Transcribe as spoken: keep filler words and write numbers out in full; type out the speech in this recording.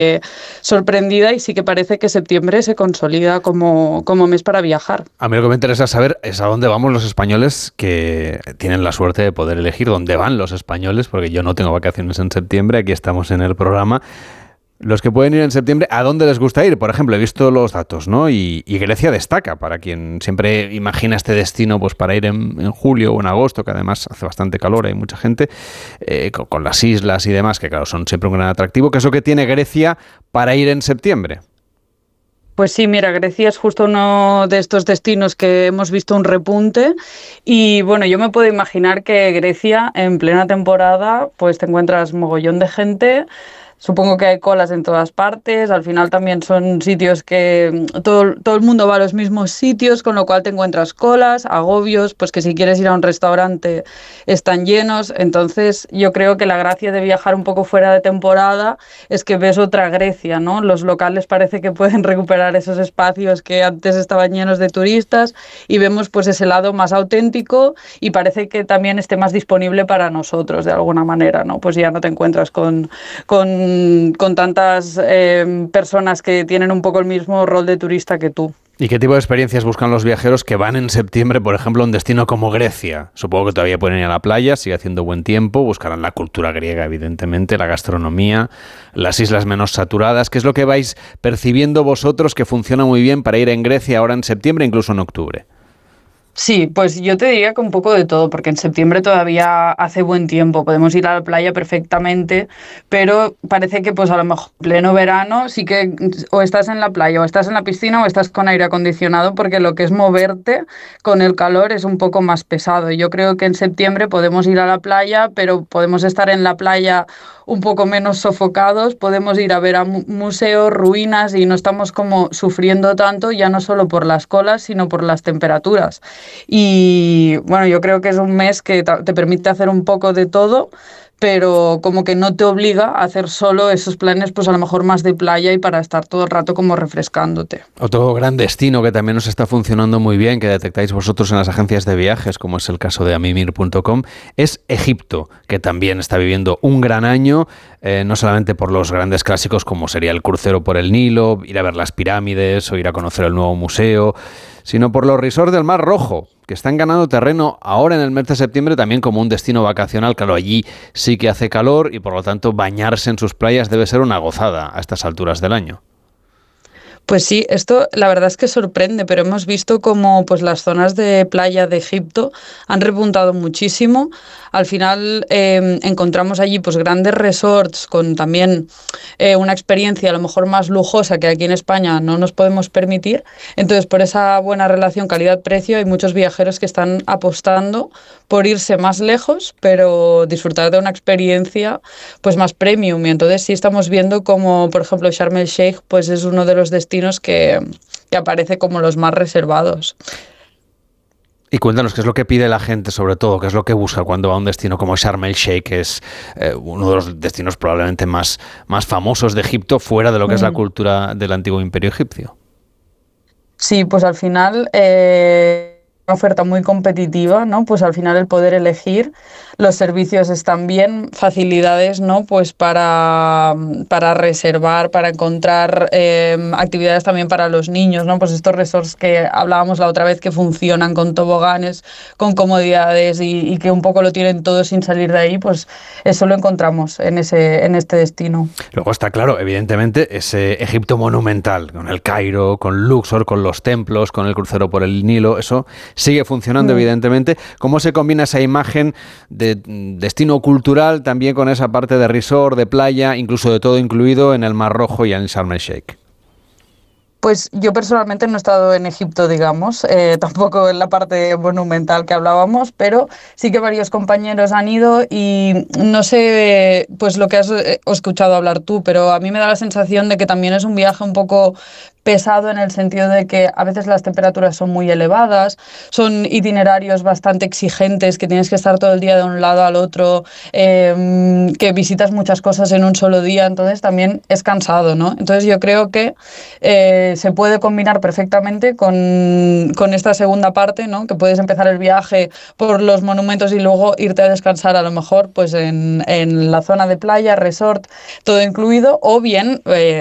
eh, sorprendida y sí que parece que septiembre se consolida como, como mes para viajar. A mí lo que me interesa saber es a dónde vamos los españoles que tienen la suerte de poder elegir dónde van los españoles, porque yo no tengo vacaciones en septiembre, aquí estamos en el programa. Los que pueden ir en septiembre, ¿a dónde les gusta ir? Por ejemplo, he visto los datos, ¿no? Y, y Grecia destaca para quien siempre imagina este destino pues para ir en, en julio o en agosto, que además hace bastante calor, hay mucha gente, eh, con, con las islas y demás, que claro, son siempre un gran atractivo. ¿Qué es lo que tiene Grecia para ir en septiembre? Pues sí, mira, Grecia es justo uno de estos destinos que hemos visto un repunte y bueno, yo me puedo imaginar que Grecia en plena temporada pues te encuentras mogollón de gente. Supongo que hay colas en todas partes, al final también son sitios que todo, todo el mundo va a los mismos sitios, con lo cual te encuentras colas, agobios, pues que si quieres ir a un restaurante están llenos, entonces yo creo que la gracia de viajar un poco fuera de temporada es que ves otra Grecia, ¿no? Los locales parece que pueden recuperar esos espacios que antes estaban llenos de turistas y vemos pues ese lado más auténtico y parece que también esté más disponible para nosotros de alguna manera, ¿no? Pues ya no te encuentras con... con con tantas eh, personas que tienen un poco el mismo rol de turista que tú. ¿Y qué tipo de experiencias buscan los viajeros que van en septiembre, por ejemplo, a un destino como Grecia? Supongo que todavía pueden ir a la playa, sigue haciendo buen tiempo, buscarán la cultura griega, evidentemente, la gastronomía, las islas menos saturadas. ¿Qué es lo que vais percibiendo vosotros que funciona muy bien para ir en Grecia ahora en septiembre, incluso en octubre? Sí, pues yo te diría que un poco de todo, porque en septiembre todavía hace buen tiempo, podemos ir a la playa perfectamente, pero parece que pues a lo mejor en pleno verano sí que o estás en la playa o estás en la piscina o estás con aire acondicionado, porque lo que es moverte con el calor es un poco más pesado. Yo creo que en septiembre podemos ir a la playa, pero podemos estar en la playa un poco menos sofocados, podemos ir a ver a museos, ruinas y no estamos como sufriendo tanto, ya no solo por las colas, sino por las temperaturas. Y bueno, yo creo que es un mes que te permite hacer un poco de todo, pero como que no te obliga a hacer solo esos planes, pues a lo mejor más de playa y para estar todo el rato como refrescándote. Otro gran destino que también nos está funcionando muy bien, que detectáis vosotros en las agencias de viajes, como es el caso de amimir punto com, es Egipto, que también está viviendo un gran año, eh, no solamente por los grandes clásicos como sería el crucero por el Nilo, ir a ver las pirámides o ir a conocer el nuevo museo, sino por los resorts del Mar Rojo, que están ganando terreno ahora en el mes de septiembre también como un destino vacacional. Claro, allí sí que hace calor y por lo tanto bañarse en sus playas debe ser una gozada a estas alturas del año. Pues sí, esto la verdad es que sorprende, pero hemos visto como pues las zonas de playa de Egipto han repuntado muchísimo. Al final eh, encontramos allí pues grandes resorts con también eh, una experiencia a lo mejor más lujosa que aquí en España no nos podemos permitir. Entonces, por esa buena relación calidad-precio hay muchos viajeros que están apostando por irse más lejos, pero disfrutar de una experiencia pues más premium. Y entonces sí estamos viendo como, por ejemplo, Sharm el Sheikh pues es uno de los destinos que, que aparece como los más reservados. Y cuéntanos, ¿qué es lo que pide la gente sobre todo? ¿Qué es lo que busca cuando va a un destino como Sharm el Sheikh, que es eh, uno de los destinos probablemente más, más famosos de Egipto, fuera de lo que mm. es la cultura del antiguo imperio egipcio? Sí, pues al final... Eh... una oferta muy competitiva, ¿no? Pues al final el poder elegir, los servicios están bien, facilidades, ¿no? Pues para, para reservar, para encontrar eh, actividades también para los niños, ¿no? Pues estos resorts que hablábamos la otra vez que funcionan con toboganes, con comodidades y, y que un poco lo tienen todo sin salir de ahí, pues eso lo encontramos en, ese, en este destino. Luego está claro, evidentemente, ese Egipto monumental, con el Cairo, con Luxor, con los templos, con el crucero por el Nilo, eso sigue funcionando, mm. evidentemente. ¿Cómo se combina esa imagen de destino cultural también con esa parte de resort, de playa, incluso de todo incluido en el Mar Rojo y en Sharm el Sheikh? Pues yo personalmente no he estado en Egipto, digamos, eh, tampoco en la parte monumental que hablábamos, pero sí que varios compañeros han ido y no sé pues lo que has escuchado hablar tú, pero a mí me da la sensación de que también es un viaje un poco pesado en el sentido de que a veces las temperaturas son muy elevadas, son itinerarios bastante exigentes, que tienes que estar todo el día de un lado al otro, eh, que visitas muchas cosas en un solo día, entonces también es cansado, ¿no? Entonces yo creo que eh, se puede combinar perfectamente con, con esta segunda parte, ¿no? Que puedes empezar el viaje por los monumentos y luego irte a descansar a lo mejor pues en, en la zona de playa, resort, todo incluido, o bien eh,